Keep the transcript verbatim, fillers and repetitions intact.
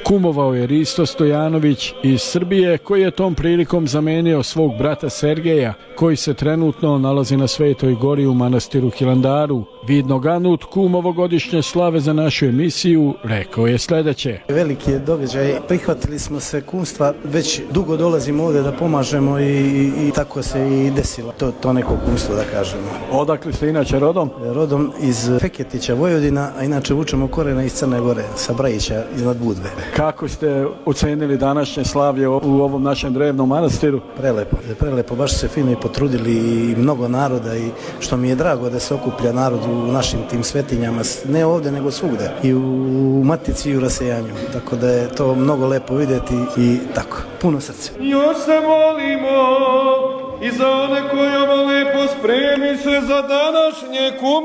Kumovao je Risto Stojanović iz Srbije, koji je tom prilikom zamenio svog brata Sergeja, koji se trenutno nalazi na Svetoj gori u manastiru Hilandaru. Vidno ganut kumovogodišnje slave za našu emisiju rekao je sljedeće. Veliki je događaj, prihvatili smo se kumstva, već dugo dolazimo ovdje da pomažemo i, i tako se i desilo to, to neko kumstvo, da kažemo. Odakle ste inače rodom? Rodom iz Feketića, Vojvodina, a inače vučemo korena iz Crne Gore, sa Brajića iznad Budve. Kako ste ocenili današnje slavlje u ovom našem drevnom manastiru? Prelepo, prelepo, baš se fino i potrudili i mnogo naroda, i što mi je drago da se okuplja narod u našim tim svetinjama, ne ovdje nego svugde, i u Matici i u Rasejanju, tako da je to mnogo lepo vidjeti i tako, puno srce. Još se molimo i za one koji ovo lepo spremi se za današnje kumovogodišnje